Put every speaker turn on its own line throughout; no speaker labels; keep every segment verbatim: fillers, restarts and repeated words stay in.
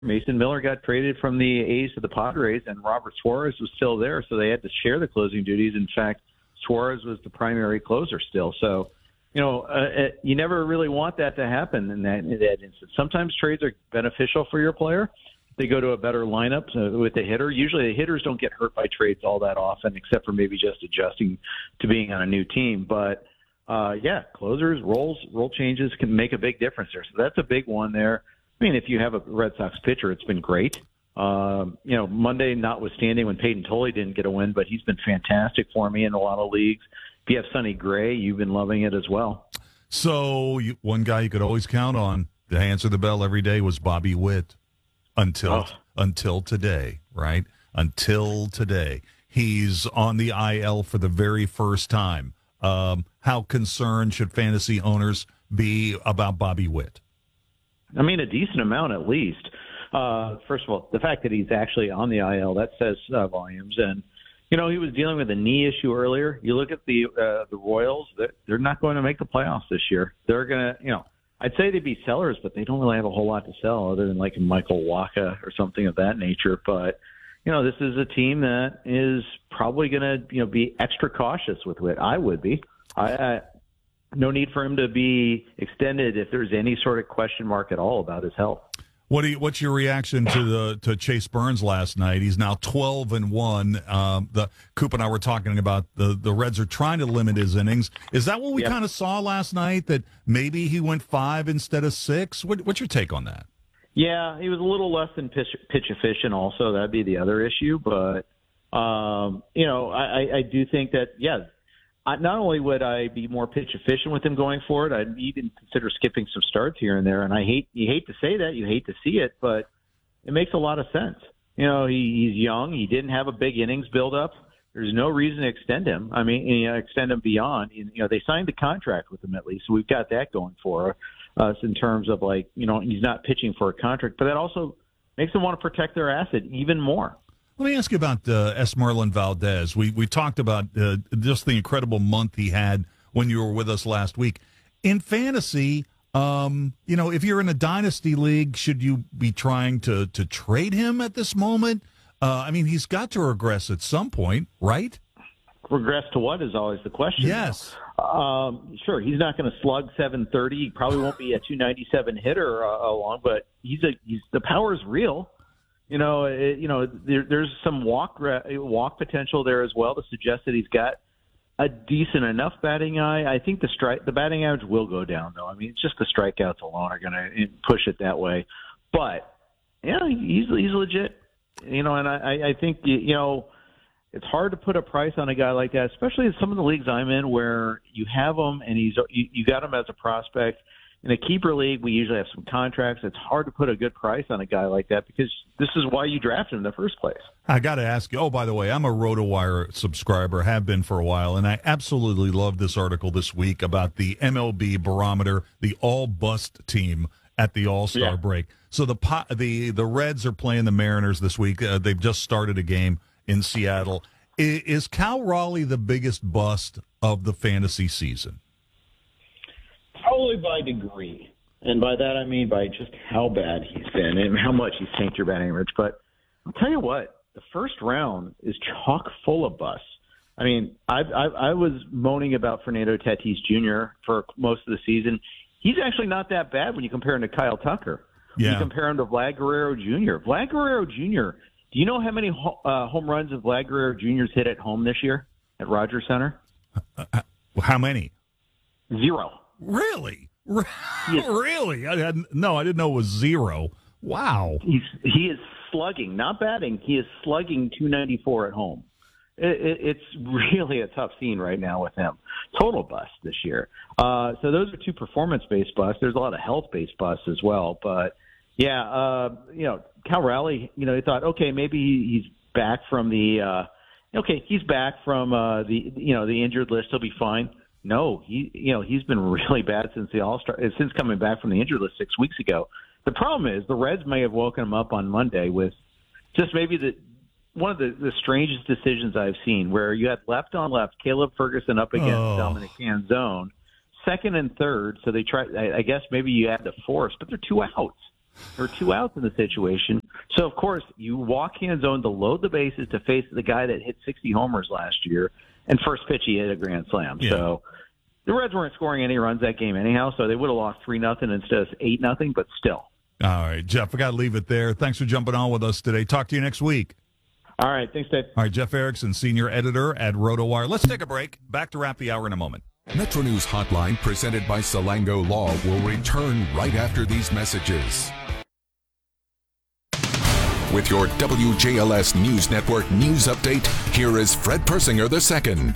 Mason Miller got traded from the A's to the Padres, and Robert Suarez was still there, so they had to share the closing duties. In fact, Suarez was the primary closer still. So, you know, uh, you never really want that to happen in that, in that instance. Sometimes trades are beneficial for your player. They go to a better lineup uh, with the hitter. Usually the hitters don't get hurt by trades all that often, except for maybe just adjusting to being on a new team. But, uh, yeah, closers, roles, role changes can make a big difference there. So that's a big one there. I mean, if you have a Red Sox pitcher, it's been great. Um, you know, Monday notwithstanding when Peyton Tolley didn't get a win, but he's been fantastic for me in a lot of leagues. If you have Sonny Gray, you've been loving it as well.
So you, one guy you could always count on to answer the bell every day was Bobby Witt until oh. until today, right? Until today. He's on the I L for the very first time. Um, how concerned should fantasy owners be about Bobby Witt?
I mean, a decent amount at least. Uh, first of all, the fact that he's actually on the I L, that says uh, volumes. And, you know, he was dealing with a knee issue earlier. You look at the uh, the Royals, they're, they're not going to make the playoffs this year. They're going to, you know, I'd say they'd be sellers, but they don't really have a whole lot to sell other than like Michael Wacha or something of that nature. But, you know, this is a team that is probably going to, you know, be extra cautious with it. I would be. I, I No need for him to be extended if there's any sort of question mark at all about his health.
What do you, what's your reaction to the to Chase Burns last night? He's now twelve and one. Um, the Coop and I were talking about the the Reds are trying to limit his innings. Is that what we yep. kind of saw last night? That maybe he went five instead of six. What, what's your take on that?
Yeah, he was a little less than pitch, pitch efficient. Also, that'd be the other issue. But um, you know, I, I do think that yeah. I, not only would I be more pitch efficient with him going forward, I'd even consider skipping some starts here and there. And I hate you hate to say that, you hate to see it, but it makes a lot of sense. You know, he, he's young. He didn't have a big innings buildup. There's no reason to extend him. I mean, you know, extend him beyond. You know, they signed a contract with him at least, so we've got that going for us in terms of like, you know, he's not pitching for a contract, but that also makes them want to protect their asset even more.
Let me ask you about uh, Esmeralyn Valdez. We we talked about uh, just the incredible month he had when you were with us last week. In fantasy, um, you know, if you're in a dynasty league, should you be trying to, to trade him at this moment? Uh, I mean, he's got to regress at some point, right?
Regress to what is always the question.
Yes.
Um, sure, he's not going to slug seven thirty. He probably won't be a two ninety-seven hitter uh, along, but he's a he's the power is real. You know, it, you know, there, there's some walk walk potential there as well to suggest that he's got a decent enough batting eye. I think the strike, the batting average will go down, though. I mean, it's just the strikeouts alone are going to push it that way. But yeah, he's he's legit. You know, and I, I think you know it's hard to put a price on a guy like that, especially in some of the leagues I'm in where you have him and he's you, you got him as a prospect. In a keeper league, we usually have some contracts. It's hard to put a good price on a guy like that because this is why you drafted him in the first place.
I got to ask you, oh, by the way, I'm a RotoWire subscriber, have been for a while, and I absolutely love this article this week about the M L B barometer, the all-bust team at the All-Star
yeah.
break. So the the the Reds are playing the Mariners this week. Uh, they've just started a game in Seattle. Is, is Cal Raleigh the biggest bust of the fantasy season?
Probably by degree. And by that I mean by just how bad he's been and how much he's tanked your batting average. But I'll tell you what, the first round is chock full of busts. I mean, I, I, I was moaning about Fernando Tatis Junior for most of the season. He's actually not that bad when you compare him to Kyle Tucker.
Yeah.
When you compare him to Vlad Guerrero Junior Vlad Guerrero Junior, do you know how many ho- uh, home runs of Vlad Guerrero Junior's hit at home this year at Rogers Center?
Uh, how many?
Zero.
Really? Really? I had, no, I didn't know it was zero. Wow.
He's, he is slugging, not batting. He is slugging two ninety-four at home. It, it, it's really a tough scene right now with him. Total bust this year. Uh, so those are two performance-based busts. There's a lot of health-based busts as well. But, yeah, uh, you know, Cal Raleigh, you know, he thought, okay, maybe he's back from the uh, – okay, he's back from uh, the, you know, the injured list. He'll be fine. No, he, you know, he's been really bad since the All-Star, since coming back from the injured list six weeks ago. The problem is the Reds may have woken him up on Monday with just maybe the one of the, the strangest decisions I've seen, where you had left on left, Caleb Ferguson up against
oh.
Dominic Canzone, second and third. So they tried. I, I guess maybe you had to force, but they're two outs. or two outs in the situation. So, of course, you walk in zone to load the bases to face the guy that hit sixty homers last year, and first pitch he hit a grand slam.
Yeah.
So the Reds weren't scoring any runs that game anyhow, so they would have lost three nothing instead of eight nothing, but still.
All right, Jeff, I got to leave it there. Thanks for jumping on with us today. Talk to you next week.
All right, thanks, Dave.
All right, Jeff Erickson, senior editor at RotoWire. Let's take a break. Back to wrap the hour in a moment.
Metro News Hotline, presented by Salango Law, will return right after these messages. With your W J L S News Network news update, here is Fred Persinger the second.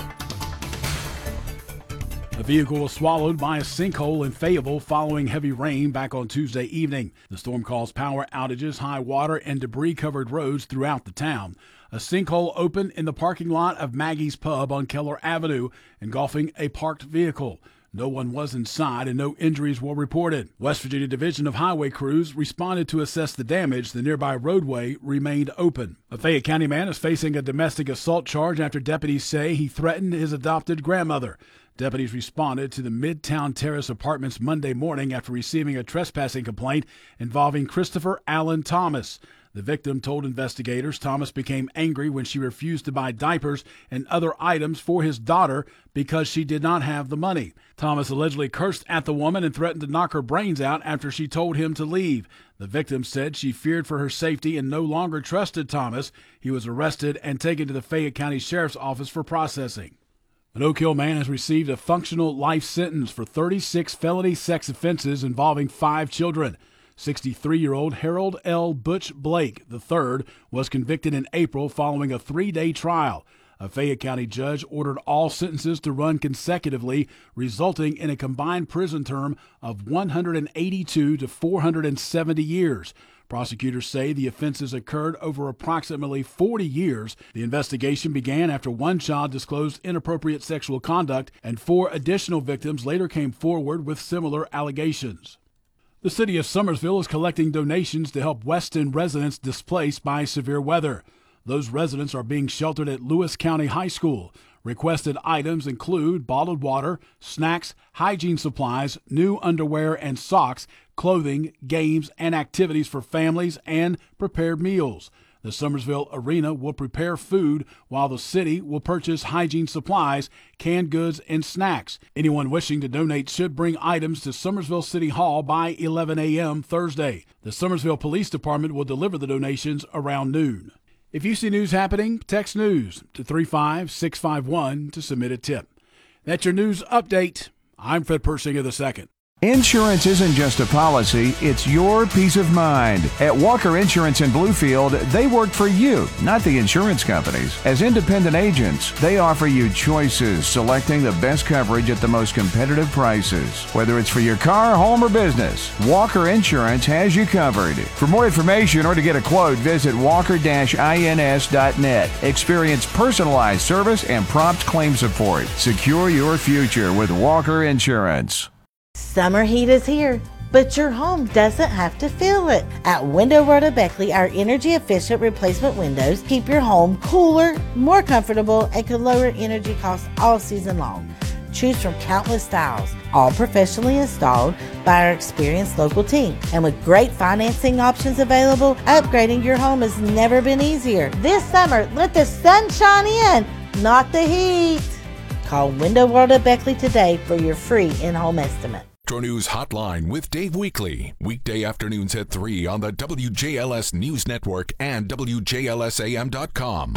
A vehicle was swallowed by a sinkhole in Fayetteville following heavy rain back on Tuesday evening. The storm caused power outages, high water, and debris-covered roads throughout the town. A sinkhole opened in the parking lot of Maggie's Pub on Keller Avenue, engulfing a parked vehicle. No one was inside and no injuries were reported. West Virginia Division of Highway Crews responded to assess the damage. The nearby roadway remained open. A Fayette County man is facing a domestic assault charge after deputies say he threatened his adopted grandmother. Deputies responded to the Midtown Terrace Apartments Monday morning after receiving a trespassing complaint involving Christopher Allen Thomas. The victim told investigators Thomas became angry when she refused to buy diapers and other items for his daughter because she did not have the money. Thomas allegedly cursed at the woman and threatened to knock her brains out after she told him to leave. The victim said she feared for her safety and no longer trusted Thomas. He was arrested and taken to the Fayette County Sheriff's Office for processing. An Oak Hill man has received a functional life sentence for thirty-six felony sex offenses involving five children. sixty-three-year-old Harold L. Butch Blake the third was convicted in April following a three-day trial. A Fayette County judge ordered all sentences to run consecutively, resulting in a combined prison term of one hundred eighty-two to four hundred seventy years. Prosecutors say the offenses occurred over approximately forty years. The investigation began after one child disclosed inappropriate sexual conduct, and four additional victims later came forward with similar allegations. The city of Summersville is collecting donations to help Weston residents displaced by severe weather. Those residents are being sheltered at Lewis County High School. Requested items include bottled water, snacks, hygiene supplies, new underwear and socks, clothing, games, and activities for families, and prepared meals. The Summersville Arena will prepare food while the city will purchase hygiene supplies, canned goods, and snacks. Anyone wishing to donate should bring items to Summersville City Hall by eleven a.m. Thursday. The Summersville Police Department will deliver the donations around noon. If you see news happening, text news to three five six five one to submit a tip. That's your news update. I'm Fred Persinger the second.
Insurance isn't just a policy, it's your peace of mind. At Walker Insurance in Bluefield, they work for you, not the insurance companies. As independent agents, they offer you choices, selecting the best coverage at the most competitive prices. Whether it's for your car, home, or business, Walker Insurance has you covered. For more information or to get a quote, visit walker dash ins dot net. Experience personalized service and prompt claim support. Secure your future with Walker Insurance.
Summer heat is here, but your home doesn't have to feel it. At Window World of Beckley, our energy-efficient replacement windows keep your home cooler, more comfortable, and can lower energy costs all season long. Choose from countless styles, all professionally installed by our experienced local team. And with great financing options available, upgrading your home has never been easier. This summer, let the sun shine in, not the heat. Call Window World of Beckley today for your free in-home estimate.
Metro News Hotline with Dave Weekley. Weekday afternoons at three on the W J L S News Network and W J L S A M dot com.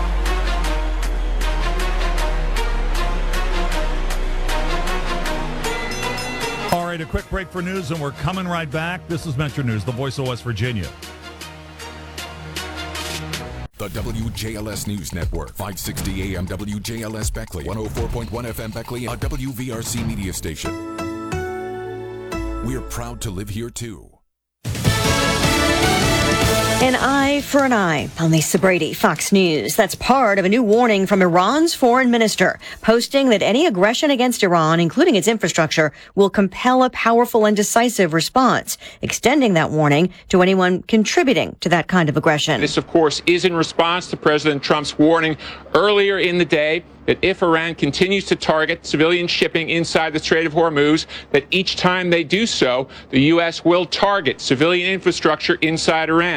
All right, a quick break for news, and we're coming right back. This is Metro News, the voice of West Virginia.
The W J L S News Network, five sixty A M W J L S Beckley, one oh four point one F M Beckley, a W V R C media station. We're proud to live here, too.
An eye for an eye. I'm Lisa Brady, Fox News. That's part of a new warning from Iran's foreign minister, posting that any aggression against Iran, including its infrastructure, will compel a powerful and decisive response, extending that warning to anyone contributing to that kind of aggression.
This, of course, is in response to President Trump's warning earlier in the day that if Iran continues to target civilian shipping inside the Strait of Hormuz, that each time they do so, the U S will target civilian infrastructure inside Iran.